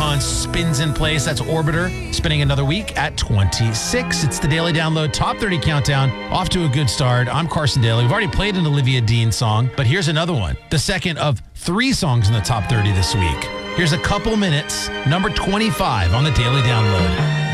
icon spins in place. That's Orbiter, spinning another week at 26. It's the Daily Download Top 30 Countdown. Off to a good start. I'm Carson Daly. We've already played an Olivia Dean song, but here's another one. The second of 3 songs in the top 30 this week. Here's a couple minutes. Number 25 on the Daily Download.